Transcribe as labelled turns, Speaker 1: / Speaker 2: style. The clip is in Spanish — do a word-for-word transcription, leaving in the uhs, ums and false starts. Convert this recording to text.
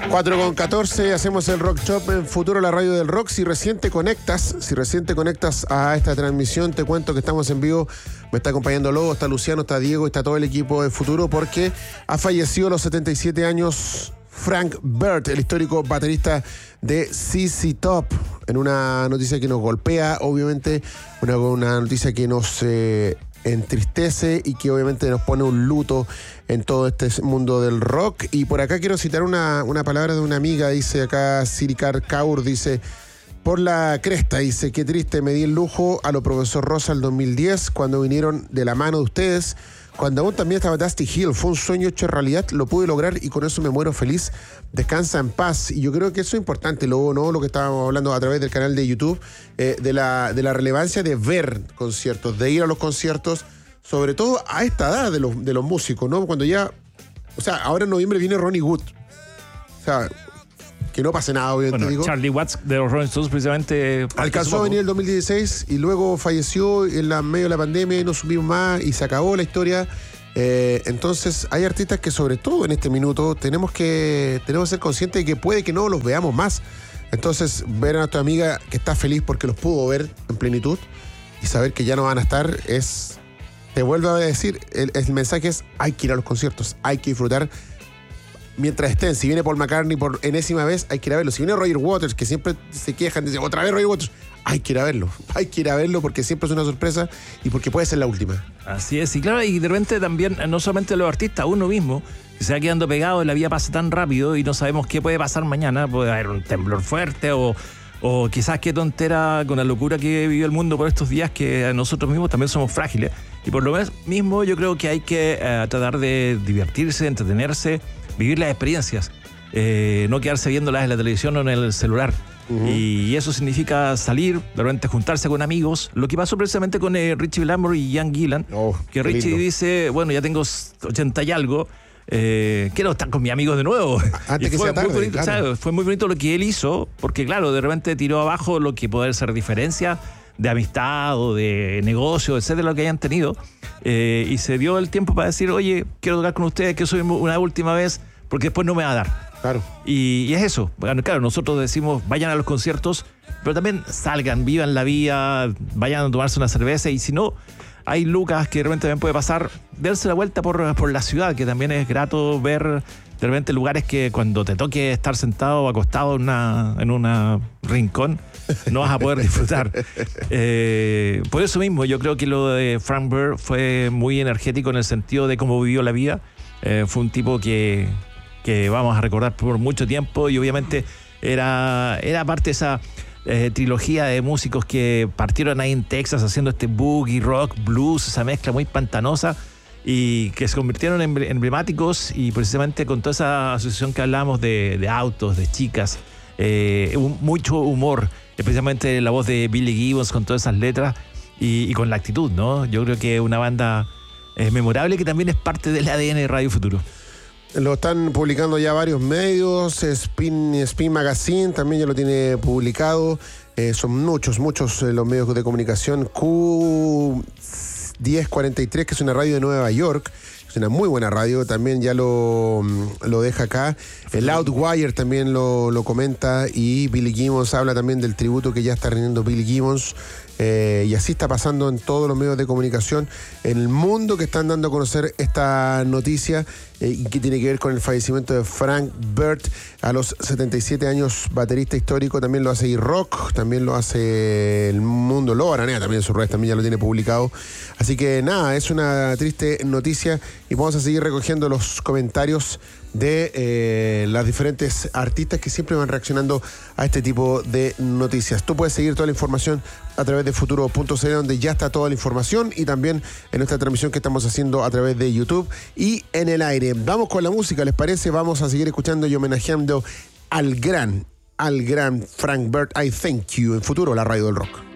Speaker 1: cuatro con catorce, hacemos el Rock Shop en Futuro, la radio del rock. Si recién te conectas, si recién te conectas a esta transmisión, te cuento que estamos en vivo. Me está acompañando Lobo, está Luciano, está Diego, está todo el equipo de Futuro, porque ha fallecido a los setenta y siete años Frank Burt, el histórico baterista de Z Z Top, en una noticia que nos golpea, obviamente, una, una noticia que nos eh, entristece y que obviamente nos pone un luto en todo este mundo del rock. Y por acá quiero citar una, una palabra de una amiga, dice acá Siricar Kaur, dice: por la cresta, dice, qué triste, me di el lujo a lo Profesor Rosa el dos mil diez, cuando vinieron de la mano de ustedes, cuando aún también estaba Dusty Hill. Fue un sueño hecho realidad, lo pude lograr y con eso me muero feliz. Descansa en paz. Y yo creo que eso es importante, luego, ¿no? Lo que estábamos hablando a través del canal de YouTube, eh, de, la, de la relevancia de ver conciertos, de ir a los conciertos, sobre todo a esta edad de los, de los músicos, ¿no? Cuando ya, o sea, ahora en noviembre viene Ronnie Wood. O sea, que no pase nada, obviamente.
Speaker 2: Bueno,
Speaker 1: digo.
Speaker 2: Charlie Watts de los Rolling Stones precisamente
Speaker 1: alcanzó a venir el dos mil dieciséis y luego falleció en la medio de la pandemia y no supimos más y se acabó la historia. Eh, entonces hay artistas que sobre todo en este minuto tenemos que, tenemos que ser conscientes de que puede que no los veamos más. Entonces ver a nuestra amiga que está feliz porque los pudo ver en plenitud y saber que ya no van a estar es... Te vuelvo a decir, el, el mensaje es: hay que ir a los conciertos, hay que disfrutar mientras estén. Si viene Paul McCartney por enésima vez, hay que ir a verlo. Si viene Roger Waters, que siempre se quejan, dicen otra vez Roger Waters, hay que ir a verlo. Hay que ir a verlo porque siempre es una sorpresa y porque puede ser la última.
Speaker 2: Así es, y claro, y de repente también, no solamente los artistas, uno mismo, que se va quedando pegado, la vida pasa tan rápido y no sabemos qué puede pasar mañana. Puede haber un temblor fuerte o, o quizás qué tontera con la locura que vivió el mundo por estos días, que nosotros mismos también somos frágiles. Y por lo mismo yo creo que hay que uh, tratar de divertirse, entretenerse, vivir las experiencias, eh, no quedarse viéndolas en la televisión o en el celular. Uh-huh. Y eso significa salir, de repente juntarse con amigos. Lo que pasó precisamente con eh, Richie Blackmore y Ian Gillan,
Speaker 1: oh,
Speaker 2: que Richie lindo. dice, bueno, ya tengo ochenta y algo, eh, quiero estar con mis amigos de nuevo.
Speaker 1: Antes
Speaker 2: y
Speaker 1: que
Speaker 2: fue,
Speaker 1: sea tarde,
Speaker 2: muy bonito,
Speaker 1: claro.
Speaker 2: ¿sabes? Fue muy bonito lo que él hizo, porque claro, de repente tiró abajo lo que puede ser diferencia de amistad o de negocio, etcétera, lo que hayan tenido, eh, y se dio el tiempo para decir, oye, quiero tocar con ustedes, que soy una última vez, porque después no me va a dar.
Speaker 1: Claro.
Speaker 2: Y, y es eso. Bueno, claro, nosotros decimos, vayan a los conciertos, pero también salgan, vivan la vida, vayan a tomarse una cerveza, y si no, hay lucas que de repente también puede pasar, darse la vuelta por, por la ciudad, que también es grato ver de repente lugares que cuando te toque estar sentado o acostado en una, en una rincón, no vas a poder disfrutar. Eh, por eso mismo, yo creo que lo de Frank Burt fue muy energético en el sentido de cómo vivió la vida. Eh, fue un tipo que, que vamos a recordar por mucho tiempo, y obviamente era, era parte de esa eh, trilogía de músicos que partieron ahí en Texas haciendo este boogie, rock, blues, esa mezcla muy pantanosa, y que se convirtieron en emblemáticos, y precisamente con toda esa asociación que hablábamos de, de autos, de chicas, eh, un, mucho humor, especialmente la voz de Billy Gibbons con todas esas letras y, y con la actitud, ¿no? Yo creo que una banda eh, memorable que también es parte del A D N de Radio Futuro.
Speaker 1: Lo están publicando ya varios medios, Spin, Spin Magazine también ya lo tiene publicado, eh, son muchos, muchos eh, los medios de comunicación. Q diez cuarenta y tres, que es una radio de Nueva York, es una muy buena radio, también ya lo, lo deja acá. El Outwire también lo, lo comenta, y Billy Gibbons habla también del tributo que ya está rindiendo Billy Gibbons. Eh, y así está pasando en todos los medios de comunicación en el mundo, que están dando a conocer esta noticia, eh, y que tiene que ver con el fallecimiento de Frank Burt a los setenta y siete años, baterista histórico. También lo hace E-Rock, también lo hace El Mundo, Lobo Aranea también en sus redes también ya lo tiene publicado. Así que nada, es una triste noticia, y vamos a seguir recogiendo los comentarios de eh, las diferentes artistas que siempre van reaccionando a este tipo de noticias. Tú puedes seguir toda la información a través de futuro punto c l, donde ya está toda la información, y también en nuestra transmisión que estamos haciendo a través de YouTube y en el aire. Vamos con la música, ¿les parece? Vamos a seguir escuchando y homenajeando al gran, al gran Frank Burt. I Thank You en Futuro, la radio del rock.